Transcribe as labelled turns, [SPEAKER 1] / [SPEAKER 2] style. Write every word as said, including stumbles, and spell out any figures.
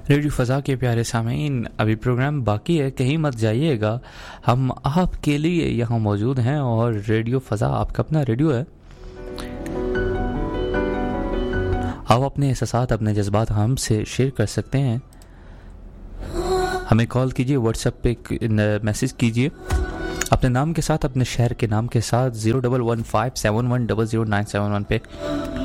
[SPEAKER 1] Radio फ़ज़ा के प्यारे सामीन, अभी प्रोग्राम बाकी है, कहीं मत जाइएगा। हम आपके लिए यहाँ मौजूद हैं और रेडियो फ़ज़ा आपका अपना रेडियो है। आप अपने एहसासात, अपने जज्बात हमसे शेयर कर सकते हैं। हमें कॉल कीजिए, व्हाट्सएप पे मैसेज कीजिए अपने नाम के साथ, अपने शहर के नाम के साथ zero double one five seven one double zero nine seven one पे।